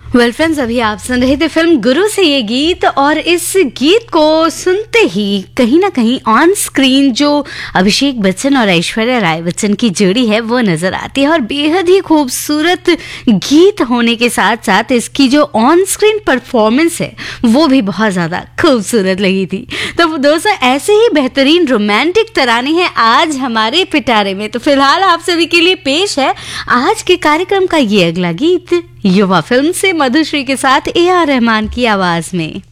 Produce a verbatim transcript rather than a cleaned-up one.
Well well friends, अभी आप सुन रहे थे फिल्म गुरु से ये गीत, और इस गीत को सुनते ही कहीं ना कहीं ऑन स्क्रीन जो अभिषेक बच्चन और ऐश्वर्या राय बच्चन की जोड़ी है वो नजर आती है। और बेहद ही खूबसूरत गीत होने के साथ साथ इसकी जो ऑन स्क्रीन परफॉर्मेंस है वो भी बहुत ज़्यादा खूबसूरत लगी थी। तो दोस्तों, ऐसे ही बेहतरीन रोमांटिक तराने हैं आज हमारे पिटारे में। तो फिलहाल आप सभी के लिए पेश है आज के कार्यक्रम का ये अगला गीत, युवा फिल्म से मधुश्री के साथ ए आर रहमान की आवाज में।